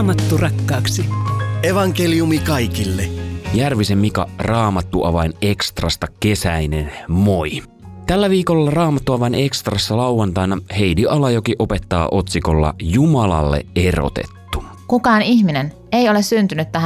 Raamattu rakkaaksi. Evankeliumi kaikille. Järvisen Mika Raamattuavain Ekstrasta kesäinen moi. Tällä viikolla Raamattuavain Ekstrassa lauantaina Heidi Alajoki opettaa otsikolla Jumalalle erotettu. Kukaan ihminen ei ole syntynyt tähän